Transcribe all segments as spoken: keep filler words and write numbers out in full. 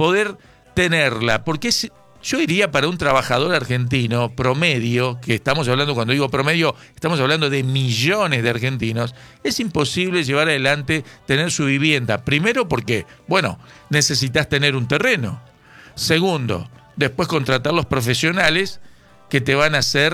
poder tenerla, porque es, yo diría para un trabajador argentino promedio, que estamos hablando, cuando digo promedio, estamos hablando de millones de argentinos, es imposible llevar adelante tener su vivienda. Primero porque, bueno, necesitas tener un terreno. Segundo, después contratar los profesionales que te van a hacer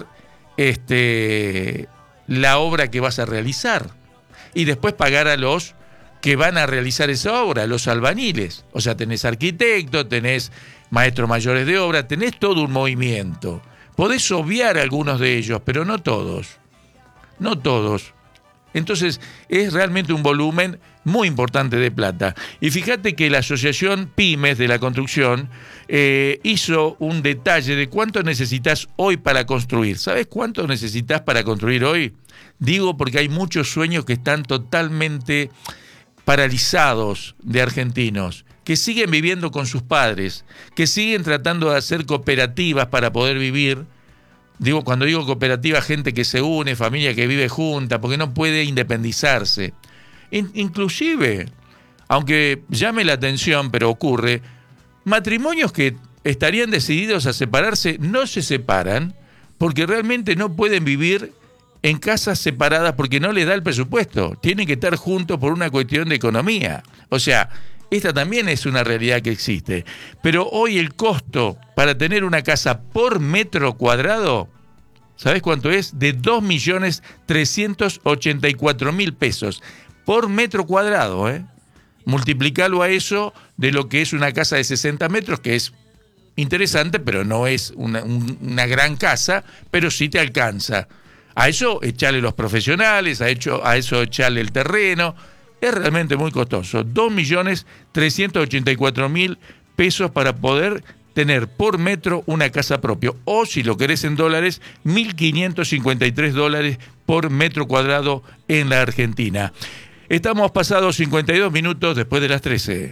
este, la obra que vas a realizar. Y después pagar a los que van a realizar esa obra, los albañiles. O sea, tenés arquitectos, tenés maestros mayores de obra, tenés todo un movimiento. Podés obviar algunos de ellos, pero no todos. No todos. Entonces, es realmente un volumen muy importante de plata. Y fíjate que la Asociación Pymes de la Construcción eh, hizo un detalle de cuánto necesitas hoy para construir. ¿Sabes cuánto necesitas para construir hoy? Digo porque hay muchos sueños que están totalmente paralizados de argentinos, que siguen viviendo con sus padres, que siguen tratando de hacer cooperativas para poder vivir. Digo, cuando digo cooperativa, gente que se une, familia que vive junta, porque no puede independizarse. In- inclusive, aunque llame la atención, pero ocurre, matrimonios que estarían decididos a separarse no se separan porque realmente no pueden vivir en casas separadas porque no les da el presupuesto. Tienen que estar juntos por una cuestión de economía. O sea, esta también es una realidad que existe. Pero hoy el costo para tener una casa por metro cuadrado, ¿sabés cuánto es? De dos millones trescientos ochenta y cuatro mil pesos por metro cuadrado, ¿eh? Multiplicalo a eso de lo que es una casa de sesenta metros, que es interesante, pero no es una, un, una gran casa, pero sí te alcanza. A eso echarle los profesionales, a, hecho, a eso echarle el terreno. Es realmente muy costoso. dos millones trescientos ochenta y cuatro mil pesos para poder tener por metro una casa propia. O si lo querés en dólares, mil quinientos cincuenta y tres dólares por metro cuadrado en la Argentina. Estamos pasados cincuenta y dos minutos después de las trece.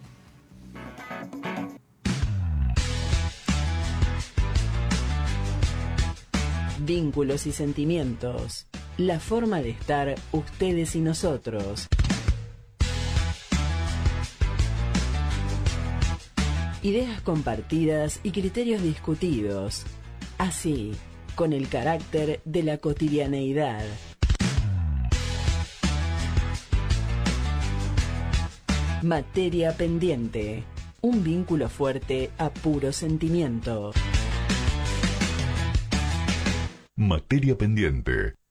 Vínculos y sentimientos. La forma de estar ustedes y nosotros. Ideas compartidas y criterios discutidos. Así, con el carácter de la cotidianeidad. Materia pendiente. Un vínculo fuerte a puro sentimiento. Materia pendiente.